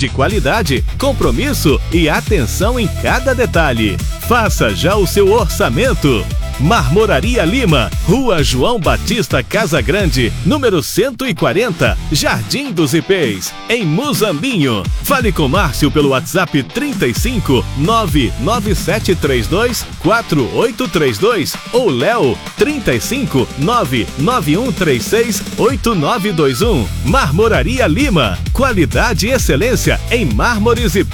de qualidade, compromisso e atenção em cada detalhe. Faça já o seu orçamento. Marmoraria Lima, Rua João Batista Casagrande, número 140, Jardim dos Ipês, em Muzambinho. Fale com Márcio pelo WhatsApp 35 99732 4832 ou Léo 35 99136 8921. Marmoraria Lima, qualidade e excelência em mármores e